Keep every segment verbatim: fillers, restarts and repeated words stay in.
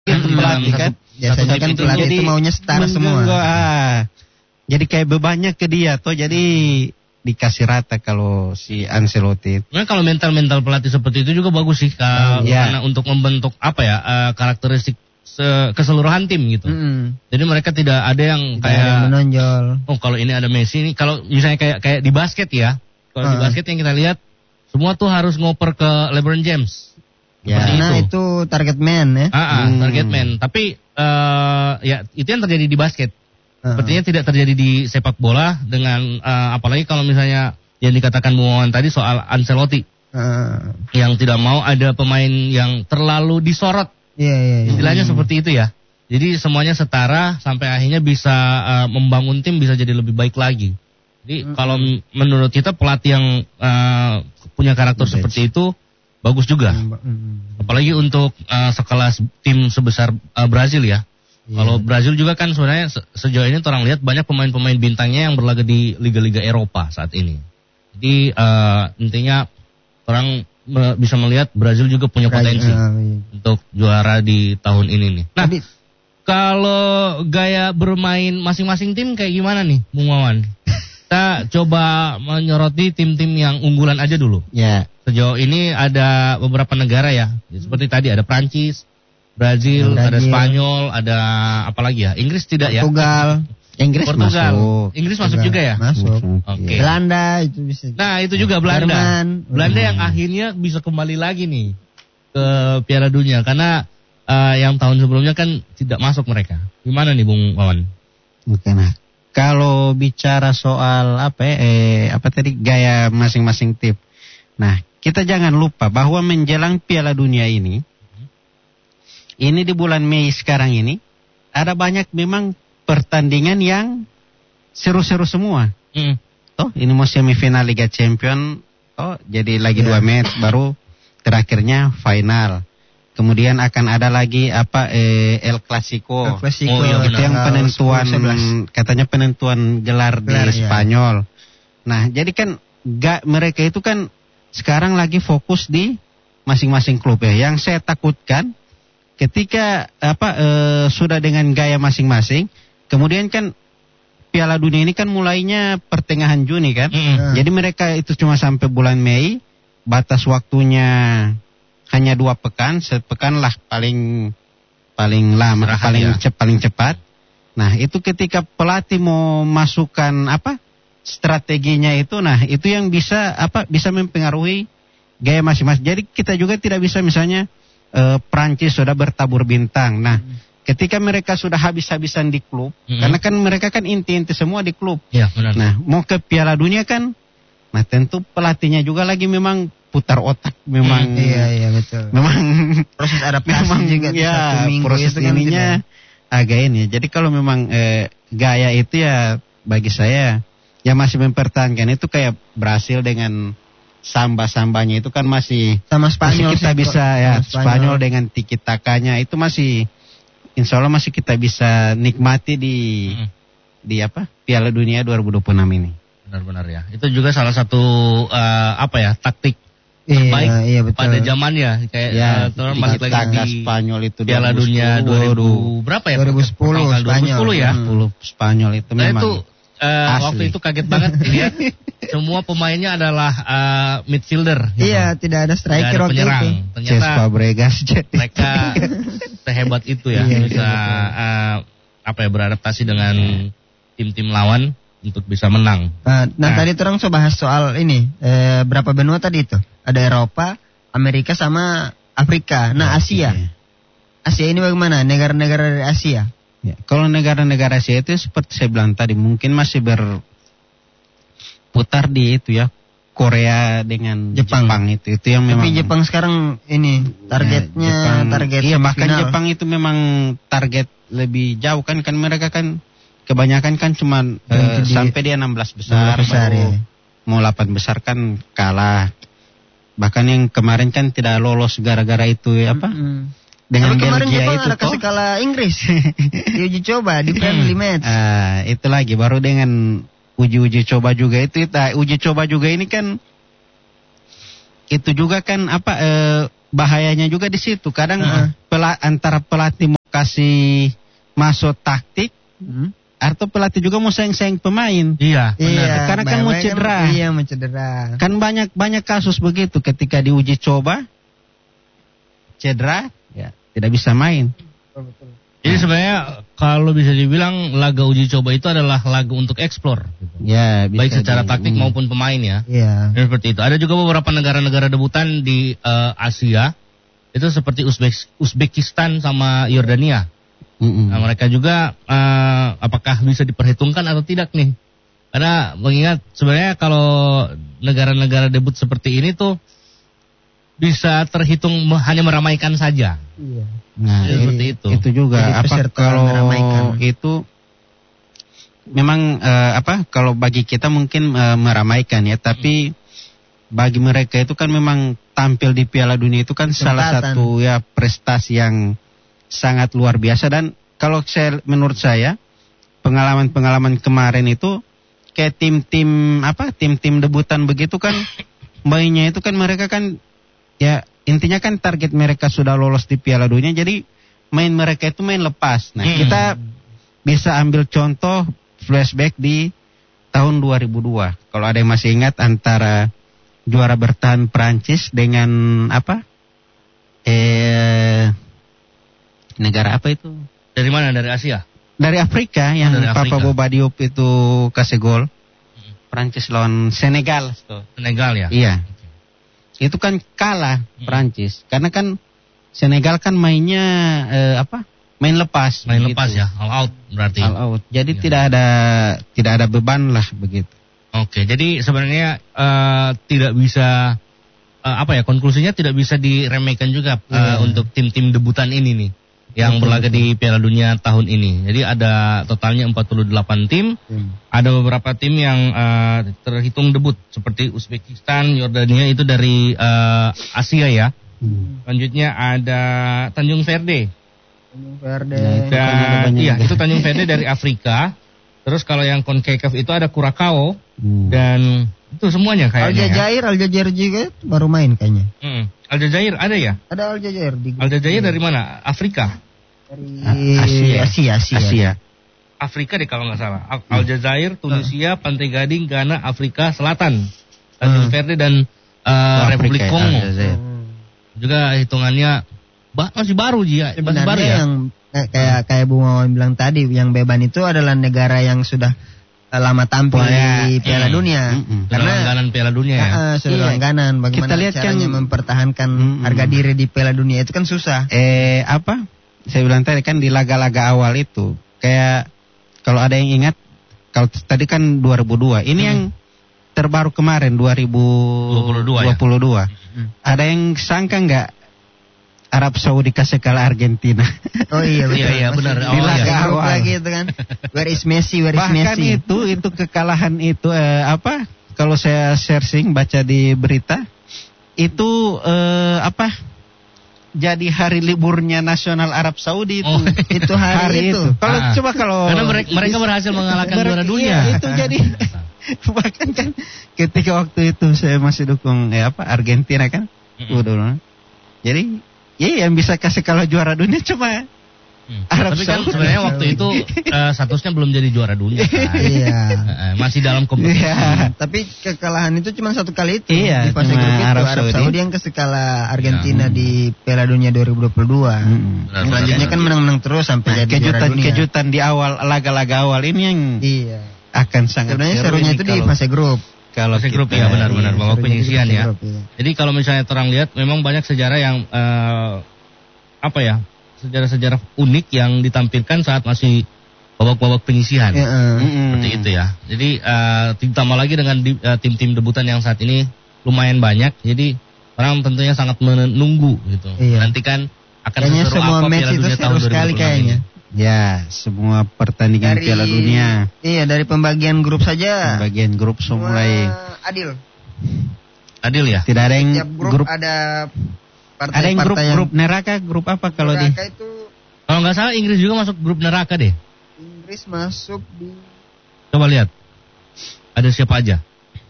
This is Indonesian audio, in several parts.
Itu pelatih kan. Biasanya kan pelatih itu maunya setara semua. Ah, jadi kayak bebannya ke dia toh, jadi dikasih rata kalau si Ancelotti. Nah, kalau mental-mental pelatih seperti itu juga bagus sih uh, ya. Karena untuk membentuk apa ya uh, karakteristik se- keseluruhan tim gitu. Mm-hmm. Jadi mereka tidak ada yang tidak kayak ada yang menonjol. Oh, kalau ini ada Messi nih, kalau misalnya kayak kayak di basket ya. Kalau uh. di basket yang kita lihat semua tuh harus ngoper ke LeBron James. Ya. Nah itu. itu target man ya. Ah, ah, hmm. target man. Tapi uh, ya itu yang terjadi di basket. Uh-huh. Sepertinya tidak terjadi di sepak bola dengan uh, apalagi kalau misalnya yang dikatakan Bu Wawan tadi soal Ancelotti. Uh. Yang tidak mau ada pemain yang terlalu disorot. Iya, yeah, iya, yeah, yeah. Istilahnya hmm. seperti itu ya. Jadi semuanya setara sampai akhirnya bisa uh, membangun tim bisa jadi lebih baik lagi. Jadi hmm. kalau menurut kita pelatih yang uh, punya karakter Betul. seperti itu bagus juga. Hmm. Apalagi untuk uh, sekelas tim sebesar uh, Brazil ya. Yeah. Kalau Brazil juga kan sebenarnya se- sejauh ini orang lihat banyak pemain-pemain bintangnya yang berlaga di liga-liga Eropa saat ini. Jadi uh, intinya orang me- bisa melihat Brazil juga punya potensi uh, iya. untuk juara di tahun ini nih. Nah, Tapi, kalau gaya bermain masing-masing tim kayak gimana nih, Bung Wawan? Kita coba menyoroti tim-tim yang unggulan aja dulu. Ya. Sejauh ini ada beberapa negara ya, seperti tadi ada Prancis, Brazil, Brazil. ada Spanyol, ada apa lagi ya? Inggris tidak ya? Portugal. Inggris Portugal. masuk. Inggris masuk juga ya? Masuk. Oke. Okay. Belanda itu bisa. Nah, itu juga Belanda. Jerman. Belanda yang akhirnya bisa kembali lagi nih ke Piala Dunia karena uh, yang tahun sebelumnya kan tidak masuk mereka. Gimana nih Bung Wawan? Oke, nah. Kalau bicara soal apa ya, eh, apa tadi gaya masing-masing tim. Nah, kita jangan lupa bahwa menjelang Piala Dunia ini, ini di bulan Mei sekarang ini, ada banyak memang pertandingan yang seru-seru semua. Hmm. Toh, ini mau semifinal Liga Champions, oh jadi lagi yeah. dua match, baru terakhirnya final. Kemudian akan ada lagi apa eh, El Clasico. El Clasico oh, iya, itu yang penentuan sepuluh, katanya penentuan gelar, gelar di ya. Spanyol. Nah, jadi kan gak, mereka itu kan sekarang lagi fokus di masing-masing klub ya. Yang saya takutkan ketika apa eh, sudah dengan gaya masing-masing, kemudian kan Piala Dunia ini kan mulainya pertengahan Juni kan. Mm-hmm. Jadi mereka itu cuma sampai bulan Mei, batas waktunya hanya dua pekan, sepekan lah paling paling lama, Serah paling ya. cep, paling cepat. Nah, itu ketika pelatih mau masukkan apa strateginya itu, nah itu yang bisa apa bisa mempengaruhi gaya masing-masing. Jadi kita juga tidak bisa misalnya eh, Prancis sudah bertabur bintang. Nah, hmm. ketika mereka sudah habis-habisan di klub, hmm. karena kan mereka kan inti-inti semua di klub. Ya, benar. Nah, mau ke Piala Dunia kan, nah tentu pelatihnya juga lagi memang putar otak memang. Hmm, iya iya betul. Memang proses adaptasi memang, juga ya, satu minggu proses itu kan ininya agak ini. Jadi kalau memang eh, gaya itu ya bagi saya ya masih mempertahankan itu kayak Brasil dengan samba-sambanya itu kan masih sama Spanyol masih kita sih, bisa ya Spanyol. Spanyol dengan tiki-takanya itu masih insya Allah masih kita bisa nikmati di hmm. di apa Piala Dunia dua ribu dua puluh enam ini. Benar-benar ya. Itu juga salah satu uh, apa ya taktik iya, baik iya, betul. pada zamannya kayak ya, uh, balik lagi di Spanyol itu Piala Dunia dua ribu berapa ya? dua ribu sepuluh Spanyol. dua ribu sepuluh ya. Hmm. Spanyol itu nah, memang itu uh, waktu itu kaget banget lihat semua pemainnya adalah uh, midfielder. Iya, gitu. Tidak ada striker tidak ada waktu penyerang. itu. Ternyata Cesc Fabregas mereka sehebat itu ya iya, bisa uh, apa ya beradaptasi dengan tim-tim lawan untuk bisa menang. Nah, nah, nah tadi terang so bahas soal ini eh, berapa benua tadi itu? Ada Eropa, Amerika sama Afrika. Nah Asia, iya. Asia ini bagaimana? Negara-negara dari Asia? Ya, kalau negara-negara Asia itu seperti saya bilang tadi mungkin masih berputar di itu ya Korea dengan Jepang, Jepang itu itu yang memang. Tapi Jepang sekarang ini targetnya ya, Jepang, target. Iya bahkan final. Jepang itu memang target lebih jauh kan kan mereka kan. Kebanyakan kan cuma uh, sampai dia enam belas besar, besar ya. Mau delapan besar kan kalah. Bahkan yang kemarin kan tidak lolos gara-gara itu ya, apa? Mm-hmm. Dengan tapi kemarin Belgia Jepang itu ada kasih kalah Inggris. Di uji coba di friendly match. Uh, itu lagi baru dengan uji-uji coba juga itu, itu uji coba juga ini kan itu juga kan apa uh, bahayanya juga di situ. Kadang uh-huh. pela, antara pelatih kasih masuk taktik, Hmm? atau pelatih juga mau sayang-sayang pemain. Iya, benar. Iya, Karena kan mau banyak cedera. Iya, mau cedera. Kan banyak banyak kasus begitu ketika diuji coba cedera, ya tidak bisa main. Jadi sebenarnya kalau bisa dibilang laga uji coba itu adalah laga untuk eksplor, gitu. Ya, bisa Baik secara di- taktik hmm. maupun pemain ya. Iya. Dan seperti itu. Ada juga beberapa negara-negara debutan di eh, Asia. Itu seperti Uzbek, Uzbekistan sama Yordania. Mm-mm. Nah, mereka juga eh, apakah bisa diperhitungkan atau tidak nih? Karena mengingat sebenarnya kalau negara-negara debut seperti ini tuh bisa terhitung me- hanya meramaikan saja. Iya. Nah, Jadi i- seperti itu. itu juga Jadi apa peserta kalau meramaikan. itu memang eh, apa kalau bagi kita mungkin eh, meramaikan ya, tapi bagi mereka itu kan memang tampil di Piala Dunia itu kan salah Kesempatan. satu ya prestasi yang sangat luar biasa. Dan kalau saya menurut saya pengalaman-pengalaman kemarin itu kayak tim-tim apa tim-tim debutan begitu kan mainnya itu kan mereka kan ya intinya kan target mereka sudah lolos di Piala Dunia, jadi main mereka itu main lepas. Nah, Hmm. kita bisa ambil contoh flashback di tahun dua ribu dua. Kalau ada yang masih ingat antara juara bertahan Prancis dengan apa? Eh negara apa itu? Dari mana? Dari Asia? Dari Afrika yang Dari Papa Afrika. Boba Diop itu kasih gol. Prancis lawan Senegal. Senegal ya? Iya. Itu kan kalah Prancis karena kan Senegal kan mainnya eh, apa? Main lepas. Main begitu. lepas ya, all out berarti. All out. Jadi Iya. tidak ada tidak ada beban lah begitu. Oke, jadi sebenarnya eh, tidak bisa eh, apa ya, konklusinya tidak bisa diremehkan juga eh, Iya. untuk tim-tim debutan ini nih yang Betul, berlaga betul. di Piala Dunia tahun ini. Jadi ada totalnya empat puluh delapan tim. Hmm. Ada beberapa tim yang eh, terhitung debut seperti Uzbekistan, Yordania itu dari eh, Asia ya. Hmm. Selanjutnya ada Tanjung Verde. Tanjung Verde. Nah, itu kan ada Dan banyak iya, negara. itu Tanjung Verde dari Afrika. Terus kalau yang CONCACAF itu ada Curacao Hmm. dan itu semuanya kayaknya. ya. Aljazair, Aljazair juga baru main kayaknya. Hmm. Aljazair ada ya? Ada Aljazair di grup Aljazair ini. dari mana? Afrika. Dari A- Asia. Asia, Asia. Asia. Afrika deh kalau nggak salah. Al- Aljazair, Tunisia, Pantai Gading, Ghana, Afrika Selatan, Tanjung Hmm. Verde dan uh, Oh, Republik Afrika, Kongo. Aljazair. Hmm. Juga hitungannya ba- masih baru Ji ya, masih Sebenarnya baru ya. yang kayak kayak, kayak Bu Mawan bilang tadi, yang Beban itu adalah negara yang sudah eh, lama tampil Ya, di Piala mm, Dunia. mm-mm. Sudah Karena langganan Piala Dunia ya. eh, sudah Iya. langganan. Bagaimana Kita lihat kan- caranya mempertahankan Mm-mm. harga diri di Piala Dunia itu kan susah. Eh apa? Saya bilang tadi kan di laga-laga awal itu kayak kalau ada yang ingat kalau tadi kan dua ribu dua. Ini Hmm. yang terbaru kemarin dua ribu dua puluh dua. Hmm. Ada yang sangka nggak Arab Saudi kasih kalah Argentina? Oh iya betul. Iya, iya, Masih benar. di Awal laga ya. awal Awal. lagi itu kan. Where is Messi? Where is Bahkan Messi? itu itu kekalahan itu eh, apa? Kalau saya searching baca di berita itu eh, apa? Jadi hari liburnya nasional Arab Saudi itu. Oh, itu hari itu. Kalau Ah. coba kalau Karena mereka, mereka berhasil mengalahkan Mereka- juara dunia. iya, itu jadi bahkan kan ketika waktu itu saya masih dukung ya apa Argentina kan. Mm-mm. Udah. Jadi ya yang bisa kasih kalau juara dunia cuma Hmm. Arab Tapi kan Saudi. sebenarnya waktu itu eh, statusnya belum jadi juara dunia kan. Iya. Eh, masih dalam kompetisi. Iya. Tapi kekalahan itu cuma satu kali itu Iya, di fase cuma grup itu Arab Arab, Saudi. Saudi. yang kasih kalah Argentina Iya. di Piala Dunia dua ribu dua puluh dua. Mm. Benar, Selanjutnya benar. kan menang-menang terus sampai jadi juara kejutan dunia. kejutan di awal laga-laga awal ini yang Iya. akan sangat Sebenarnya seru serunya ini itu di kalau- fase grup. kalau Fase grup kita- ya, benar-benar. Iya, Babak serunya itu di penyisian fase ya. grup, iya. Jadi kalau misalnya terang lihat memang banyak sejarah yang eh, apa ya? Sejarah-sejarah unik yang ditampilkan saat masih babak-babak penyisihan. Iya, eh. Mm-mm. Seperti itu ya. Jadi eh, ditambah lagi dengan di- eh, tim-tim debutan yang saat ini lumayan banyak. Jadi orang tentunya sangat menunggu gitu. Iya. Nantikan akan Kayaknya seseru semua apa match Piala itu Dunia seru tahun sekali dua ribu dua puluh enam kayaknya. ini. Ya, semua pertandingan Piala Dunia, Iya, dari pembagian grup saja. bagian grup Semua mulai adil. Adil ya? tidak ada yang Tiap grup, grup ada ada yang grup partai-partai grup neraka, grup apa kalau di neraka itu Kalau nggak salah Inggris juga masuk grup neraka deh. Inggris masuk di Coba lihat. Ada siapa aja?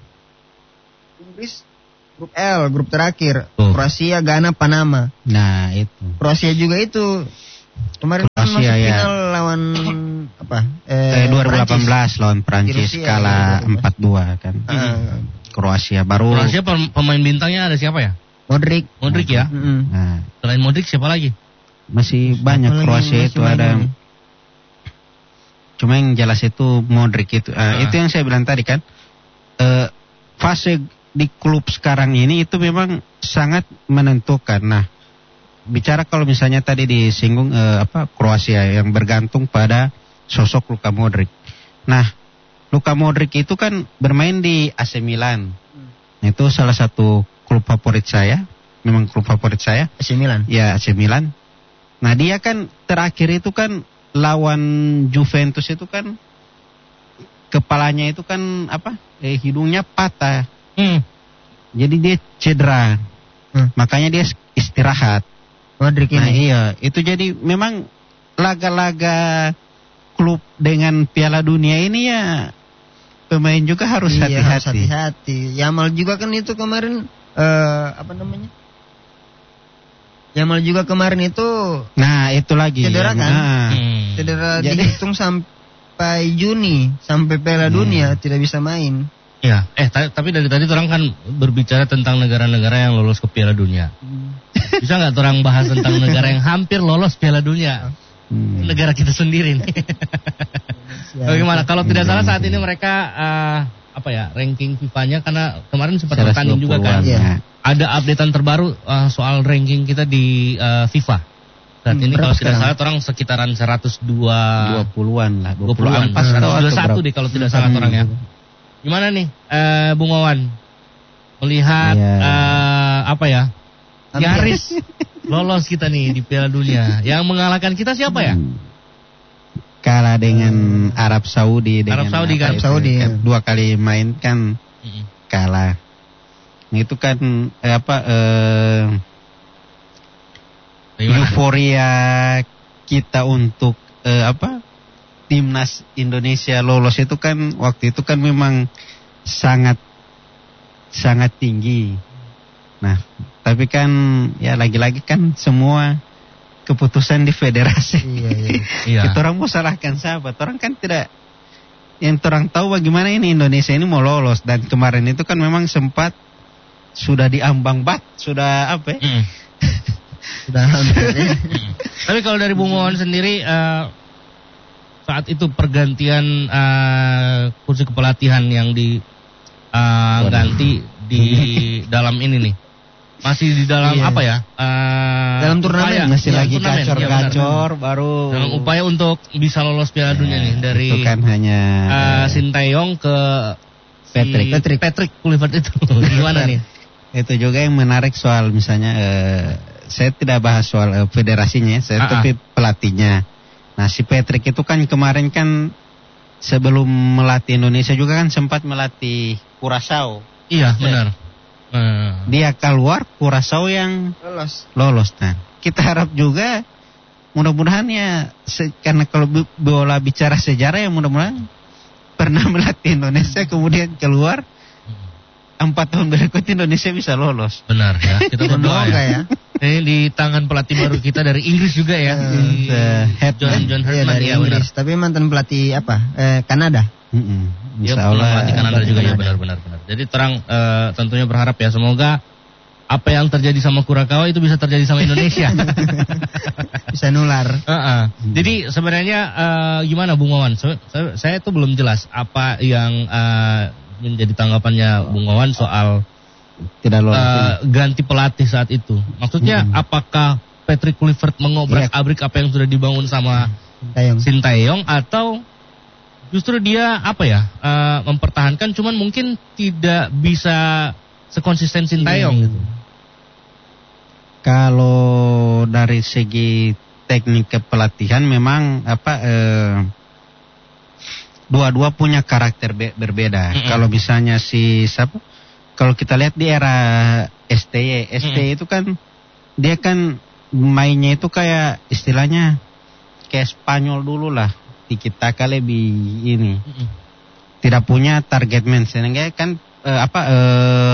Inggris grup L, grup terakhir. Tuh. Kroasia, Ghana, Panama. Nah, itu. Kroasia juga itu kemarin Kroasia Kroasia masuk ya. final lawan apa? Eh, dua ribu delapan belas Prancis. lawan Prancis Rusia, kalah ya. empat dua kan. Ah, Kroasia baru. Kroasia pem- pemain bintangnya ada siapa ya? Modric. Modric ya. Mm-mm. Nah, Selain Modric siapa lagi? masih Siapa banyak lagi Kroasia yang itu masih ada. main ini? Cuma yang jelas itu Modric itu. Ah, Ah. Itu yang saya bilang tadi kan. Eh, fase di klub sekarang ini itu memang sangat menentukan. Nah, bicara kalau misalnya tadi disinggung eh, apa Kroasia yang bergantung pada sosok Luka Modric. Nah, Luka Modric itu kan bermain di A C Milan. Itu salah satu klub favorit saya, memang klub favorit saya. A C Milan. Ya, A C Milan. Nah, dia kan terakhir itu kan lawan Juventus itu kan kepalanya itu kan apa? Eh, hidungnya patah. Hmm. Jadi dia cedera. Hmm. Makanya dia istirahat. Modric Nah, ini. iya, itu jadi memang laga-laga klub dengan Piala Dunia ini ya pemain juga harus Iya, harus hati-hati. hati-hati. Yamal juga kan itu kemarin eh, apa namanya? Yamal juga kemarin itu Nah, itu lagi. Cedera yang- kan? nah, Hmm. cedera Jadi- dihitung sampai Juni, sampai Piala Hmm. Dunia tidak bisa main. Ya, eh ta- tapi dari tadi orang kan berbicara tentang negara-negara yang lolos ke Piala Dunia. Bisa nggak orang bahas tentang negara yang hampir lolos Piala Dunia? hmm. Negara kita sendiri nih. Bagaimana? Kalau tidak salah saat ini mereka eh, apa ya ranking FIFA-nya karena kemarin sempat bertanding juga kan. seratus dua puluhan, Iya. ya. Ada updatean terbaru eh, soal ranking kita di eh, FIFA. Saat Hmm, ini berapa kalau tidak sekarang? salah orang sekitaran seratus dua dua puluhan lah, dua puluhan, empat atau dua puluh satu berapa? deh kalau tidak salah Hmm. orang ya. Gimana nih, eh, Bung Wawan? Melihat Iya. eh, apa ya? Hampir. Nyaris lolos kita nih di Piala Dunia. Yang mengalahkan kita siapa ya? Hmm. Kalah dengan Arab Saudi. Dengan Arab Saudi kan? apa itu, Arab Saudi, kan ya. dua kali main kan Mm-mm. kalah. Itu kan eh, apa eh, Bagaimana? euforia kita untuk eh, apa timnas Indonesia lolos itu kan waktu itu kan memang sangat sangat tinggi. Nah, tapi kan ya lagi-lagi kan semua keputusan di federasi. Iya, iya. Iya. Kita orang mau salahkan siapa? Orang kan tidak, yang orang tahu bagaimana ini Indonesia ini mau lolos, dan kemarin itu kan memang sempat sudah diambang bat, sudah apa ya? Mm. Sudah hampir. ya. Tapi kalau dari Bung Wawan sendiri eh, saat itu pergantian eh, kursi kepelatihan yang diganti di dalam ini nih. Masih di dalam Iya. apa ya? Eh, Dalam turnamen, upaya- Masih iya, lagi turnamen, iya, benar. gacor-gacor baru. Dalam upaya untuk bisa lolos Piala Ya, Dunia nih dari itu kan hanya eh, Sintayong ke si Patrick. Patrick Patrick Kluivert itu. Gimana nih? itu juga yang menarik soal misalnya eh, saya tidak bahas soal eh, federasinya, saya Ah, tapi pelatihnya. Nah, si Patrick itu kan kemarin kan sebelum melatih Indonesia juga kan sempat melatih Curaçao. Iya, benar. Eh, Dia keluar, Curaçao yang Lolos. lolos. Nah, kita harap juga mudah-mudahan ya se- karena kalau bi- bola bicara sejarah ya mudah-mudahan pernah melatih Indonesia kemudian keluar empat tahun berikut Indonesia bisa lolos. benar ya. Kita berdoa Semoga ya. ya. Ini di tangan pelatih baru kita dari Inggris juga ya. Di Eh, head John man. John Iya, Herdman dari ya benar. Inggris, tapi mantan pelatih apa? Eh, Kanada. Mm-mm. Dia Insya pernah Allah. pelatih Kanada juga ya Kanada. benar-benar benar. Jadi terang eh, tentunya berharap ya semoga apa yang terjadi sama Kurakawa itu bisa terjadi sama Indonesia. Bisa nular. Heeh. Jadi sebenarnya eh, gimana Bung Wawan? Saya, saya, saya tuh belum jelas apa yang eh, menjadi tanggapannya Bung Wawan soal Tidak lolos. eh, ganti pelatih saat itu. Maksudnya Hmm. apakah Patrick Kluivert mengobrak-abrik apa yang sudah dibangun sama Tayong. Sintayong atau justru dia apa ya eh, mempertahankan cuman mungkin tidak bisa sekonsisten Sintayong Iya. gitu. Kalau dari segi teknik kepelatihan memang apa eh, dua-dua punya karakter be- berbeda. Mm-mm. Kalau misalnya si siapa? Kalau kita lihat di era S T Y, S T Y Mm-mm. itu kan dia kan mainnya itu kayak istilahnya kayak Spanyol dulu lah. Tiki taka lebih ini. Tidak punya target man, sehingga kan eh, apa eh,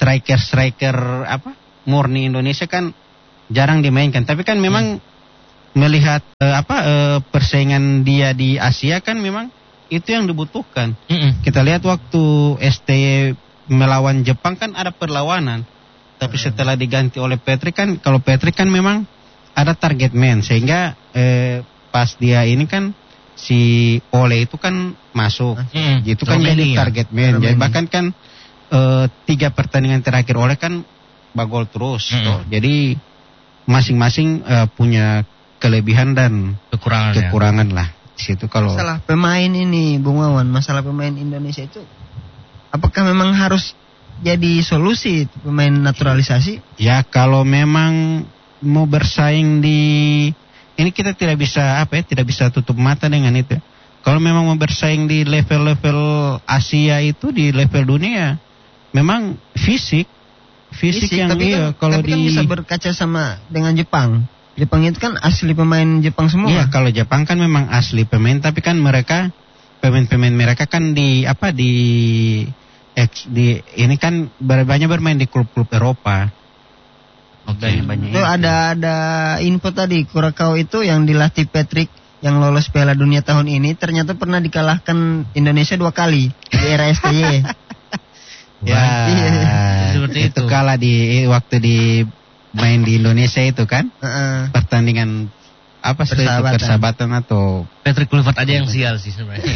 striker-striker apa murni Indonesia kan jarang dimainkan. Tapi kan memang melihat uh, apa uh, persaingan dia di Asia kan memang itu yang dibutuhkan. Mm-mm. Kita lihat waktu S T Y melawan Jepang kan ada perlawanan. Tapi setelah diganti oleh Patrick kan, kalau Patrick kan memang ada target man, sehingga eh, pas dia ini kan si Ole itu kan masuk, hmm. itu kan jadi target man. Jadi bahkan kan eh, tiga pertandingan terakhir Ole kan bagol terus, hmm. toh. Jadi masing-masing eh, punya kelebihan dan kekurangan, kekurangan ya. lah. Di situ kalau masalah pemain ini, Bung Wawan, masalah pemain Indonesia itu, apakah memang harus jadi solusi pemain naturalisasi? Ya kalau memang mau bersaing di ini kita tidak bisa apa ya tidak bisa tutup mata dengan itu. Kalau memang mau bersaing di level-level Asia itu di level dunia, memang fisik fisik, fisik yang tapi iya kan, kalau tapi di kan bisa berkaca sama dengan Jepang. Jepang itu kan asli pemain Jepang semua. Iya kalau Jepang kan memang asli pemain, tapi kan mereka pemain-pemain mereka kan di apa di Ex, di ini kan banyak bermain di klub-klub Eropa. Oke. Okay. Itu ada ada info tadi Kurakau itu yang dilatih Patrick yang lolos Piala Dunia tahun ini ternyata pernah dikalahkan Indonesia dua kali di era S T Y. Ya, seperti itu. Itu kalah di waktu di main di Indonesia itu kan? Uh-uh. Pertandingan apa sih itu persahabatan atau Patrick Kluivert aja yang sial sih sebenarnya.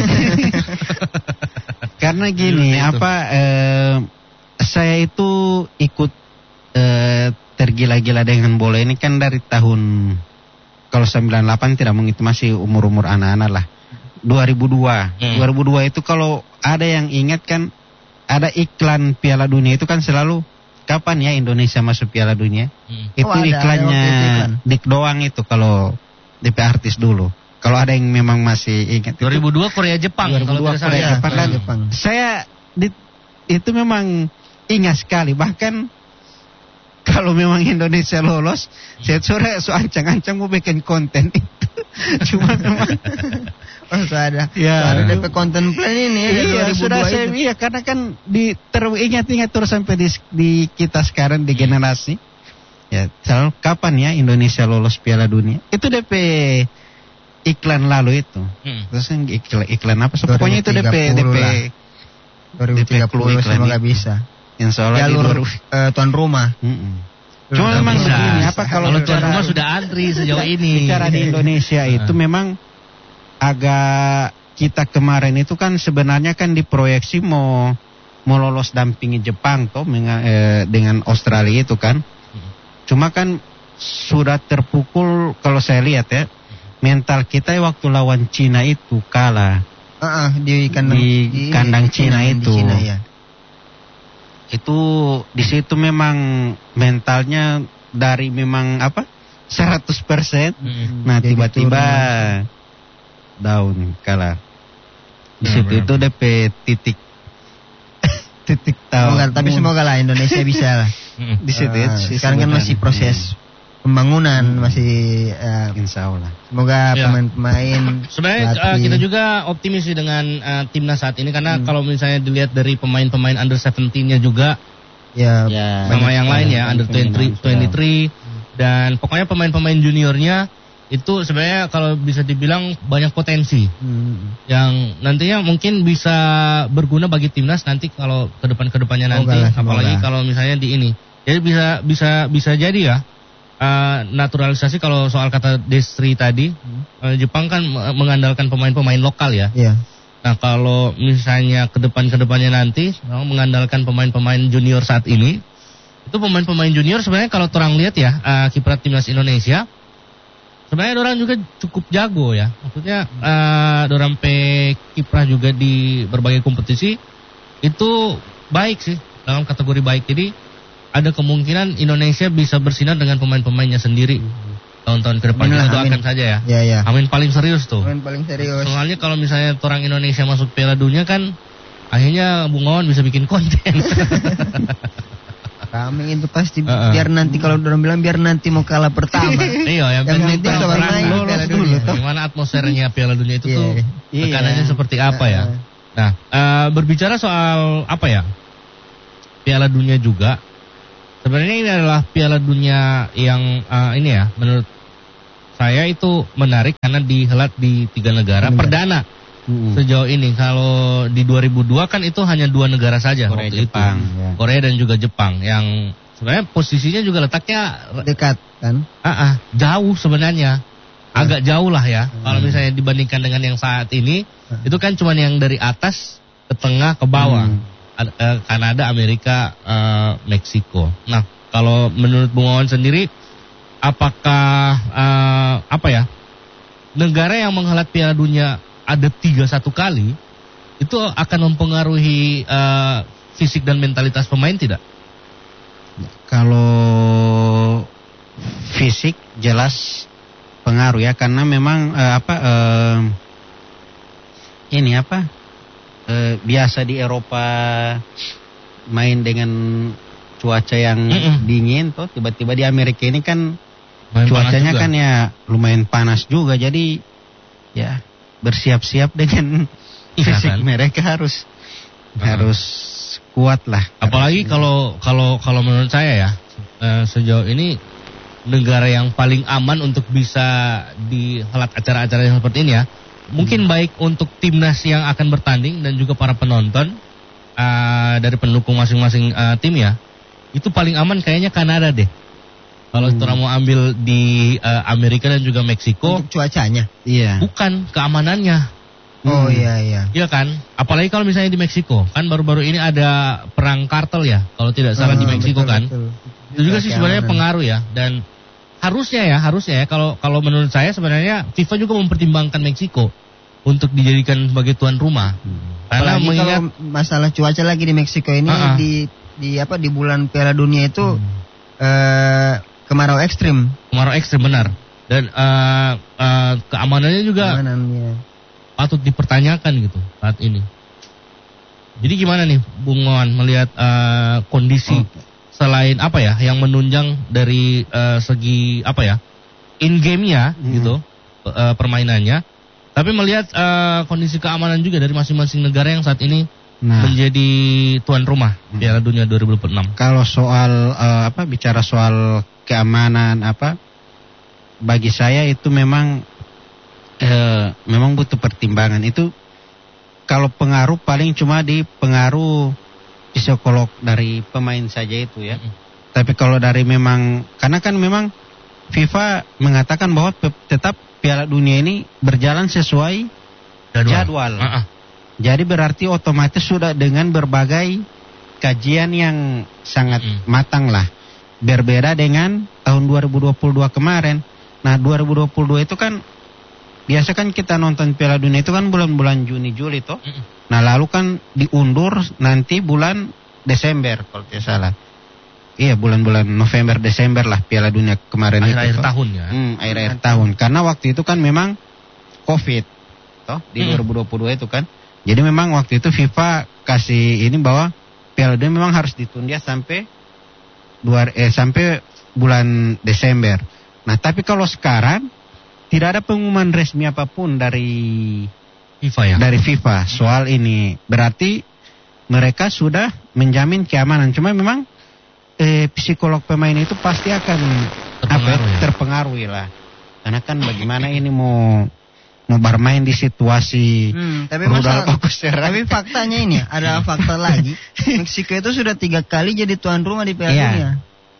Karena gini, apa eh, saya itu ikut eh, tergila-gila dengan bola ini kan dari tahun kalau sembilan puluh delapan tidak mungkin itu masih umur-umur anak-anak lah. dua ribu dua Hmm. dua ribu dua itu kalau ada yang ingat kan ada iklan Piala Dunia itu kan selalu kapan ya Indonesia masuk Piala Dunia? Hmm. Itu oh, ada, iklannya ada iklan. Dik doang itu kalau D P artis dulu. Kalau ada yang memang masih ingat. dua ribu dua itu, Korea Jepang. dua ribu dua kalau Korea ya. Jepang kan. Jepang. Saya di, itu memang ingat sekali. Bahkan kalau memang Indonesia lolos, hmm. saya sore so ancang-ancang mau bikin konten itu. Cuma memang. Oh ada. Ya. Ada D P konten plan ini. Iya sudah saya itu. Iya karena kan di teringat-ingat terus sampai di, di kita sekarang di generasi. Ya selalu kapan ya Indonesia lolos Piala Dunia? Itu D P iklan lalu itu. Hmm. Terus iklan, iklan apa? So, pokoknya itu D P D P dua ribu tiga puluh semoga bisa. Insya Allah jalur uh, tuan rumah. Mm-mm. Cuma memang begini, apa kalau tuan rumah sudah antri sejauh ini. Bicara di Indonesia itu memang agak kita kemarin itu kan sebenarnya kan diproyeksi mau mau lolos dampingi Jepang toh eh, dengan Australia itu kan. Cuma kan sudah terpukul kalau saya lihat ya. Mental kita waktu lawan Cina itu kalah. Uh-uh, di kandang, di kandang Cina, Cina itu. Cina, ya. Itu di situ memang mentalnya dari memang apa? seratus persen. Hmm. Nah, jadi tiba-tiba turun. Down kalah. Di situ hmm, itu D P titik titik tahu. Tapi semoga lah Indonesia bisa lah. Di situ uh, sekarang kan masih proses pembangunan hmm. masih uh, insya Allah. Semoga ya. Pemain-pemain. Sebenarnya uh, kita juga optimis sih dengan uh, timnas saat ini karena hmm. kalau misalnya dilihat dari pemain-pemain under seventeen-nya juga ya, ya sama yang lain ya under twenty-three dan pokoknya pemain-pemain juniornya itu sebenarnya kalau bisa dibilang banyak potensi hmm. yang nantinya mungkin bisa berguna bagi timnas nanti kalau ke depan-kedepannya nanti lah, apalagi kalau misalnya di ini. Jadi bisa bisa bisa jadi ya. Uh, naturalisasi kalau soal kata Destri tadi hmm. uh, Jepang kan mengandalkan pemain-pemain lokal ya. Yeah. Nah kalau misalnya ke depan-kedepannya nanti uh, mengandalkan pemain-pemain junior saat ini itu pemain-pemain junior sebenarnya kalau orang lihat ya uh, kiprah timnas Indonesia sebenarnya orang juga cukup jago ya. Maksudnya uh, orang pe kiprah juga di berbagai kompetisi itu baik sih dalam kategori baik. Jadi ada kemungkinan Indonesia bisa bersinar dengan pemain-pemainnya sendiri tahun-tahun ke depan. Kita doakan saja ya. Ya, ya. Amin paling serius tuh. Amin paling serius. Soalnya kalau misalnya orang Indonesia masuk Piala Dunia kan akhirnya Bung Wawan bisa bikin konten. Kami itu pasti uh-uh. biar nanti kalau orang bilang biar nanti mau kalah pertama. Iya, yang penting main lolos dulu. Gimana atmosfernya Piala Dunia itu yeah. tuh tekanannya yeah. seperti apa uh-uh. ya. Nah, uh, berbicara soal apa ya? Piala Dunia juga. Sebenarnya ini adalah Piala Dunia yang uh, ini ya, menurut saya itu menarik karena dihelat di tiga negara Negara. perdana Hmm. sejauh ini. Kalau di dua ribu dua kan itu hanya dua negara saja Korea, waktu Jepang, itu. ya. Korea dan juga Jepang yang sebenarnya posisinya juga letaknya Dekat kan? ah, ah, jauh sebenarnya. Agak jauh lah ya. Hmm. Kalau misalnya dibandingkan dengan yang saat ini, Hmm. itu kan cuma yang dari atas ke tengah ke bawah. Hmm. Ad- eh, Kanada, Amerika, eh, Meksiko. Nah, kalau menurut Bung Wawan sendiri, apakah eh, apa ya, negara yang menghelat Piala Dunia ada tiga satu kali, itu akan mempengaruhi eh, fisik dan mentalitas pemain tidak? Kalau fisik jelas pengaruh ya, karena memang eh, apa eh, ini apa eh, biasa di Eropa main dengan cuaca yang Mm-mm. dingin, toh tiba-tiba di Amerika ini kan Main panas cuacanya juga. kan ya lumayan panas juga, jadi ya bersiap-siap dengan Iya fisik kan? mereka harus Uh-huh. harus kuat lah. Apalagi kalau kalau kalau menurut saya ya, eh, sejauh ini negara yang paling aman untuk bisa dihelat acara-acara yang seperti ini ya, mungkin baik untuk timnas yang akan bertanding dan juga para penonton eh, dari pendukung masing-masing eh, tim ya, itu paling aman kayaknya Kanada deh. Kalau Hmm. kita mau ambil di eh, Amerika dan juga Meksiko, Untuk cuacanya. Iya. bukan keamanannya. Oh Hmm. iya iya. Iya kan? Apalagi kalau misalnya di Meksiko, kan baru-baru ini ada perang kartel ya, kalau tidak salah di Ah, Meksiko betul, kan. betul. Itu juga sih sebenarnya Keamanan. pengaruh ya, dan harusnya ya, harusnya ya kalau kalau menurut saya sebenarnya FIFA juga mempertimbangkan Meksiko untuk dijadikan sebagai tuan rumah. Karena Apalagi mengingat kalau masalah cuaca lagi di Meksiko ini Ah, ah. di di apa di bulan Piala Dunia itu Hmm. eh, kemarau ekstrim. kemarau ekstrim benar, dan eh, eh, keamanannya juga Keamanannya. patut dipertanyakan gitu saat ini. Jadi gimana nih Bung Wawan melihat eh, kondisi selain apa ya yang menunjang dari eh, segi apa ya in game-nya Hmm. gitu eh, permainannya, tapi melihat eh, kondisi keamanan juga dari masing-masing negara yang saat ini Nah, menjadi tuan rumah Hmm. Piala Dunia dua ribu dua puluh enam. kalau soal eh, apa bicara soal keamanan apa, bagi saya itu memang eh, memang butuh pertimbangan. Itu kalau pengaruh paling cuma di pengaruh psikolog dari pemain saja itu ya. Mm-mm. Tapi kalau dari memang, karena kan memang FIFA mengatakan bahwa pe- tetap Piala Dunia ini berjalan sesuai jadwal. Ah, ah. Jadi berarti otomatis sudah dengan berbagai kajian yang sangat Mm-mm. matang lah. Berbeda dengan tahun dua ribu dua puluh dua kemarin. Nah dua ribu dua puluh dua itu kan, biasa kan kita nonton Piala Dunia itu kan bulan-bulan Juni Juli toh. Mm-mm. Nah lalu kan diundur nanti bulan Desember kalau tidak salah. Iya bulan-bulan November Desember lah Piala Dunia kemarin itu. Akhir-akhir toh. tahun ya. Hmm, akhir-akhir tahun. Karena waktu itu kan memang COVID toh di Hmm. dua ribu dua puluh dua itu kan. Jadi memang waktu itu FIFA kasih ini bahwa Piala Dunia memang harus ditunda sampai dua eh sampai bulan Desember. Nah, tapi kalau sekarang tidak ada pengumuman resmi apapun dari FIFA ya. dari FIFA soal ini. Berarti mereka sudah menjamin keamanan. Cuma memang eh, psikolog pemain itu pasti akan apa, Terpengaruh ya. terpengaruh lah. Karena kan bagaimana ini mau mau bermain di situasi Hmm, tapi rudal masalah, fokus serang. tapi faktanya ini ada fakta lagi. Meksiko itu sudah tiga kali jadi tuan rumah di Piala Iya. Dunia.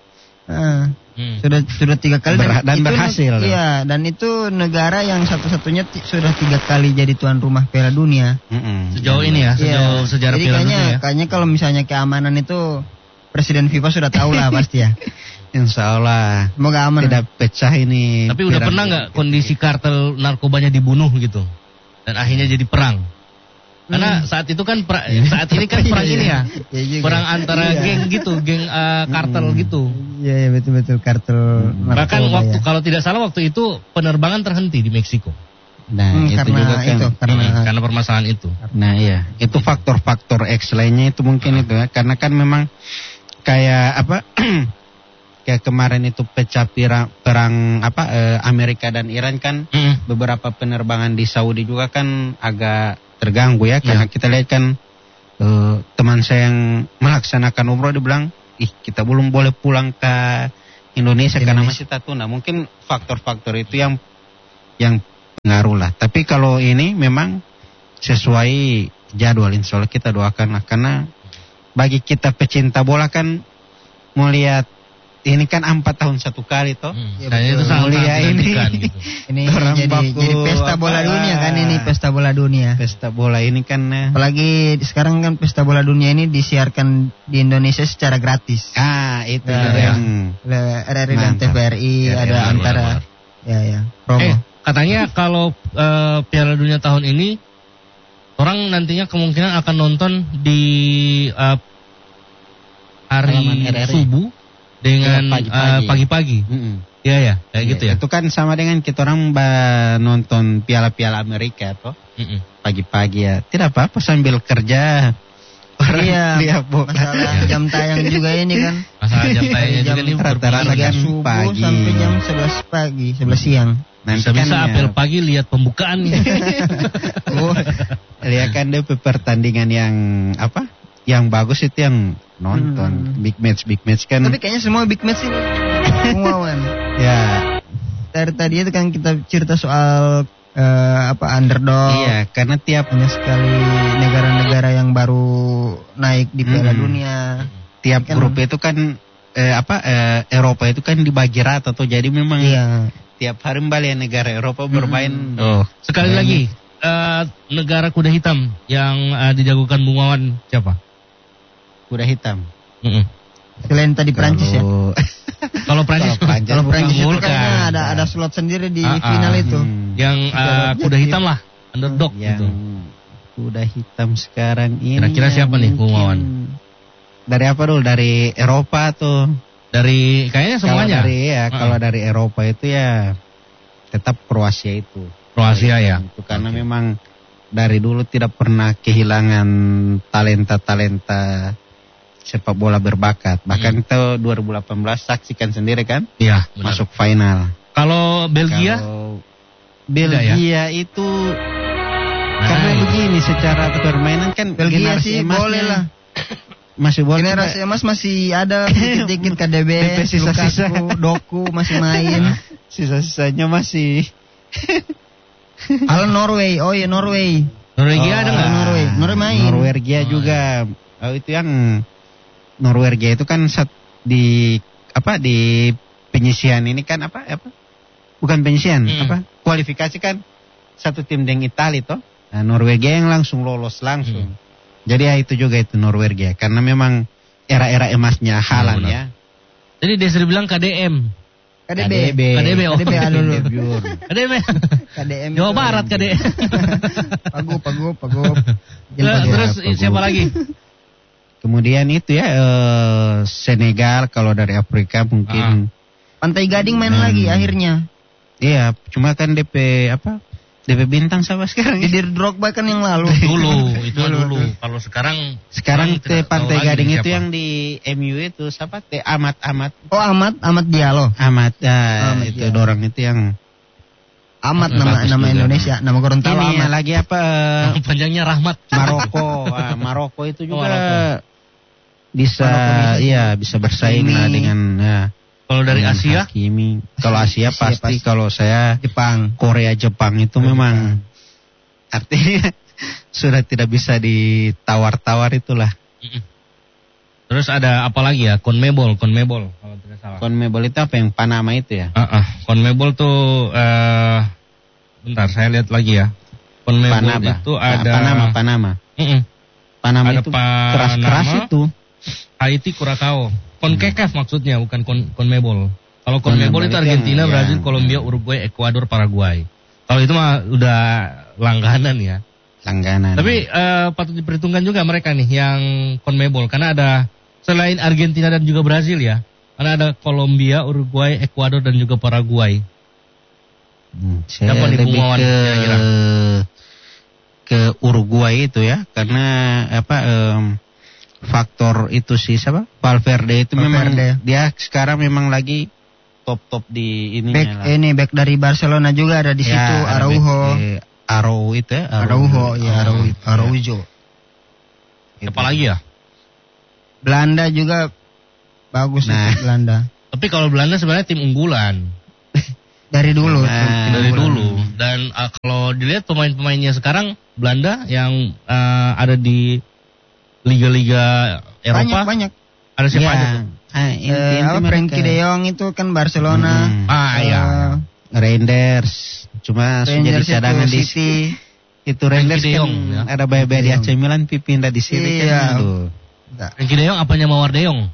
Ah, Hmm. sudah sudah tiga kali Ber- dan itu ne- berhasil. Iya, dan itu negara yang satu-satunya ti- sudah tiga kali jadi tuan rumah Piala Dunia. Mm-mm. Sejauh ini ya, sejauh Iya. sejarah Jadi Piala kayaknya, Dunia ya. kayaknya kalau misalnya keamanan itu Presiden FIFA sudah tahu lah pasti ya. Insya Allah Semoga aman. tidak pecah ini. Tapi udah piramida. pernah nggak kondisi kartel narkobanya dibunuh gitu dan akhirnya jadi perang? Karena saat itu kan pra- saat ini kan perang ini ya, Iya juga. perang antara Iya. geng gitu, geng eh, kartel Hmm. gitu. Iya, iya betul-betul kartel. Bahkan narkoba waktu ya. kalau tidak salah waktu itu penerbangan terhenti di Meksiko. Nah, Hmm, itu karena juga kan. itu, karena Hmm, karena permasalahan itu. Nah, iya, itu faktor-faktor X lainnya itu mungkin itu ya. Karena kan memang kayak apa? kayak kemarin itu pecah perang, perang apa eh, Amerika dan Iran kan, Hmm. beberapa penerbangan di Saudi juga kan agak terganggu ya, karena kita lihat kan eh, teman saya yang melaksanakan umroh dia bilang, ih kita belum boleh pulang ke Indonesia, Indonesia. karena masih tak tuna. Mungkin faktor-faktor itu yang yang pengaruh lah. Tapi kalau ini memang sesuai jadwal, insya Allah kita doakan lah. Karena bagi kita pecinta bola kan melihat ini kan empat tahun satu kali toh. Hmm, Ya, kayaknya itu betul. sangat Mulia ini. dinantikan gitu. Ini Orang jadi baku jadi pesta bola apa? dunia kan ini pesta bola dunia. Pesta bola ini kan eh, Apalagi sekarang kan pesta bola dunia ini disiarkan di Indonesia secara gratis. ah itu Ya, juga ya. yang Oleh R R I dan Mantap. T V R I Ya, ada ya, antara benar-benar. ya ya promo. Eh, katanya kalau eh, Piala Dunia tahun ini orang nantinya kemungkinan akan nonton di eh, hari Halaman R R I. subuh dengan Ya, pagi-pagi. eh, pagi-pagi. Mm-mm. Iya ya, kayak Iya, gitu ya. Itu kan sama dengan kita orang ba- nonton piala-piala Amerika toh Mm-mm. pagi-pagi ya. Tidak apa-apa sambil kerja. Orang Iya, lihat bola. masalah jam tayang juga ini kan. Masalah jam tayangnya Jam juga nih rata-rata berpindah. kan subuh pagi. sampai jam sebelas pagi, sebelas siang. Nanti Bisa-bisa kan apel ya, pagi lihat pembukaan nih. Oh, lihat kan dia pertandingan yang apa? Yang bagus itu yang nonton Hmm. big match big match kan. tapi kayaknya semua big match ini. Pengumuman. Ya, Dari tadi itu kan kita cerita soal eh, apa underdog. iya, karena tiap Banyak sekali negara-negara yang baru naik di Piala Hmm. Dunia. tiap Kan- grup itu kan eh, apa eh, Eropa itu kan dibagi rata tuh. Jadi memang Iya. tiap hari kembali negara Eropa bermain. Oh, sekali Banyak. lagi eh, negara kuda hitam yang eh, dijagokan Bung Wawan siapa? Kuda hitam. Mm-mm. Selain tadi Prancis ya. Kalau- Kalau Prancis, Kalau Prancis Kalau bukan Prancis itu Vulkan. kayaknya ada ada slot sendiri di Ah, ah. final itu. Hmm. yang eh, kuda hitam lah, underdog yang gitu. kuda hitam sekarang ini. Kira-kira yang siapa nih, Bung mungkin- Wawan? Dari apa dulu? Dari Eropa tuh. Dari kayaknya semuanya. Kalau dari ya, Ah. kalau dari Eropa itu ya tetap Kroasia itu. Kroasia ya. Itu karena Oke. memang dari dulu tidak pernah kehilangan talenta-talenta sepak bola berbakat. Bahkan Hmm. itu dua ribu delapan belas saksikan sendiri kan Iya, benar. masuk final. Kalau Belgia, Kalau Tidak ya? Belgia itu karena Nah, begini secara permainan kan Belgia generasi sih emasnya boleh lah. masih boleh. Generasi emas masih ada dikit-dikit K D B, D P sisa-sisa. Lukaku, Doku masih main. Sisa-sisanya masih. Halo Norway, oh iya Norway. Norwegia Oh, ada nggak? Norway. Norway main. Norwegia Oh, juga. Oh, itu yang Norwegia itu kan sat, di apa di penyisian ini kan apa apa? Bukan penyisian, Hmm. apa? Kualifikasi kan satu tim dengan Italia toh. Nah, Norwegia yang langsung lolos langsung. Hmm. Jadi ya itu juga itu Norwegia karena memang era-era emasnya Haaland benar. ya. Jadi Desri bilang K D M. K D B. K D B, oh. K D B anu dulu. K D M. K D M. Jawa Barat K D M. Pagup, pagup, pagup. Terus, terus Apa, Bu? siapa lagi? Kemudian itu ya eh, Senegal kalau dari Afrika mungkin Pantai Gading main Hmm. lagi akhirnya. iya, cuma kan D P apa? D P bintang sama sekarang. Jadi Drogba kan yang lalu. Dulu, itu Dulu, dulu. dulu. Kalau sekarang Sekarang orang T tidak tahu Pantai lagi Gading siapa. itu yang di M U itu siapa? T Amat Amat Oh Amat, Amat Diallo. Amat ah, Amat, itu ya. dorang itu yang Amat Bagus nama nama juga. Indonesia, nama Gorontalo ini ya, Amat. lagi apa? eh, Nama panjangnya Rahmat. Maroko. Ah, Maroko itu Oh, juga Maroko. bisa, Maroko bisa sih. iya bisa bersaing Hakimi. lah dengan ya, Kalau dari dengan Asia, Hakimi. Kalau Asia Asia pasti, pasti. kalau saya Jepang. Korea Jepang itu memang artinya sudah tidak bisa ditawar-tawar itulah. Mm-mm. Terus ada apa lagi ya? Conmebol, Conmebol kalau tidak salah. Conmebol itu apa yang Panama itu ya? Ah, ah. Conmebol tuh eh bentar saya lihat lagi ya. Conmebol Panama. itu Pa- ada Panama, Panama. Mm-mm. Panama Ada itu Panama. keras-keras itu. Haiti, Curacao. CONCACAF maksudnya, bukan Con- Conmebol. Kalau Conmebol Conmebol itu itu Argentina, yang- Brazil, yang- Kolombia, Uruguay, Ekuador, Paraguay. Kalau itu mah udah langganan ya. Langganan. Tapi eh, patut diperhitungkan juga mereka nih yang Conmebol karena ada selain Argentina dan juga Brazil ya. Karena ada Kolombia, Uruguay, Ekuador dan juga Paraguay. Hmm, saya Siapa nih, Bung lebih Wawan, ke kira-kira? ke Uruguay itu ya, karena apa em, faktor itu sih siapa? Valverde itu memang Valverde. dia sekarang memang lagi top-top di ininya Back lah. ini back dari Barcelona juga ada di Ya, situ ada Araujo. back, eh, Araujo itu ya, Araujo ya Araujo. Itu. Araujo. Siapa lagi ya? Belanda juga bagus Nah. itu Belanda. Tapi kalau Belanda sebenarnya tim unggulan. Dari dulu. Nah, Dari dulu. Dan uh, kalau dilihat pemain-pemainnya sekarang Belanda yang uh, ada di liga-liga Eropa. Banyak, banyak. Ada siapa ya. aja tuh? Ah, inti, Eh, inti apa Frenkie de Jong itu kan Barcelona. Hmm. Ah iya. Eh, Reinders. Cuma jadi Rangers cadangan itu di City. itu Reinders Frenkie de kan Jong, ya. ada bayar-bayar di A C De Jong. Milan pindah di sini Iya. kan. Aduh. Enggak, Frenkie de Jong apanya Mawar de Jong?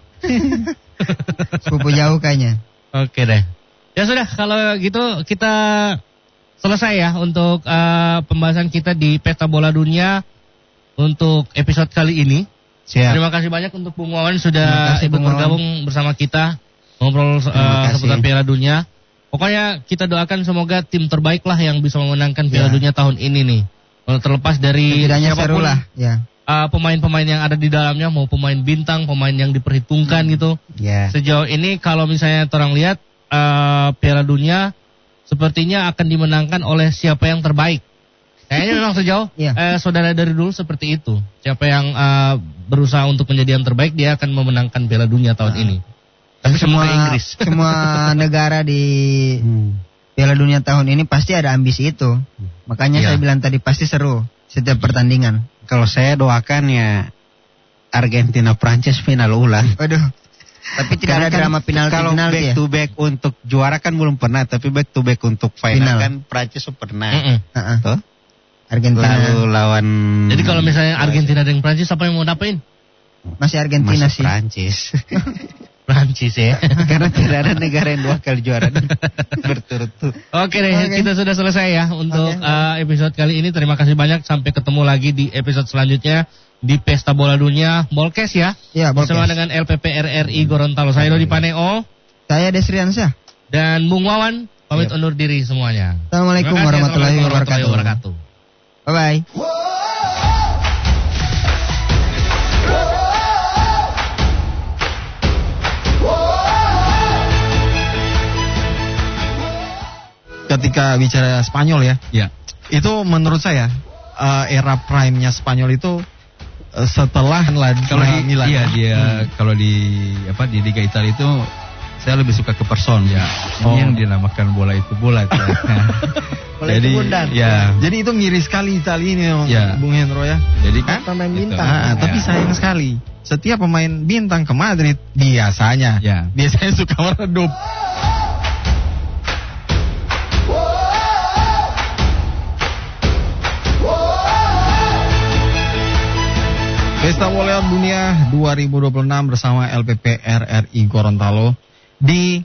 sepupu jauh kayaknya. Oke deh. Ya sudah, kalau gitu kita selesai ya untuk uh, pembahasan kita di Pesta Bola Dunia untuk episode kali ini. Siap. Terima kasih banyak untuk Bung Wawan Terima sudah kasih, ikut Bung Wawan. bergabung bersama kita ngobrol uh, kasih. seputar Piala Dunia. Pokoknya kita doakan semoga tim terbaik lah yang bisa memenangkan Piala Ya. Dunia tahun ini nih. Kalau terlepas dari Setidaknya seru siapapun lah, ya. uh, pemain-pemain yang ada di dalamnya, mau pemain bintang, pemain yang diperhitungkan gitu. Ya. Sejauh ini kalau misalnya orang lihat uh, Piala Dunia sepertinya akan dimenangkan oleh siapa yang terbaik. Kayaknya memang sejauh Iya. eh, saudara dari dulu seperti itu. Siapa yang uh, berusaha untuk menjadi yang terbaik, dia akan memenangkan Piala Dunia tahun Nah. ini. Tapi semua semoga Inggris. semua negara di Hmm. Piala Dunia tahun ini pasti ada ambisi itu. Makanya Iya. saya bilang tadi pasti seru setiap pertandingan. Kalau saya doakan ya Argentina Prancis final ulang. Waduh. Tapi tidak Karena ada kan drama penalti kalau penalti back ya. to back untuk juara kan belum pernah, tapi back to back untuk final, Final. kan Prancis pernah. Mm-mm. Heeh. Tuh. Argentina. Lalu lawan Jadi kalau misalnya Argentina dan Prancis, apa yang mau dapetin? Masih Argentina masuk sih. Prancis. Prancis ya. Karena tidak ada negara yang dua kali juara berturut-turut. Oke deh, Oke. kita sudah selesai ya untuk Oke. uh, episode kali ini. Terima kasih banyak. Sampai ketemu lagi di episode selanjutnya di Pesta Bola Dunia Bolkes ya. Ya, Bersama Bolkes. dengan L P P R R I Gorontalo. Saya Dodi Paneo Saya Desriansyah. dan Bung Wawan pamit Yep. undur diri semuanya. Assalamualaikum Terima kasih. warahmatullahi Assalamualaikum warahmatullahi wabarakatuh. wabarakatuh. Bye bye. Ketika bicara Spanyol ya, Ya. itu menurut saya eh, era prime-nya Spanyol itu eh, setelah Kalau di Milan. iya dia kalau di apa di Liga Italia itu saya lebih suka ke Person ya. Ini Oh. yang dinamakan bola itu bulat ya. Bola Jadi itu bundan. ya. Jadi itu ngiri sekali Italia ini memang, Ya. Bung Hendro ya. Jadi Hah? Pemain Gitu. bintang. Ah, Ya. tapi sayang sekali. Setiap pemain bintang ke Madrid biasanya, Ya. biasanya suka meredup. Pesta Bola Dunia dua ribu dua puluh enam bersama L P P R R I Gorontalo di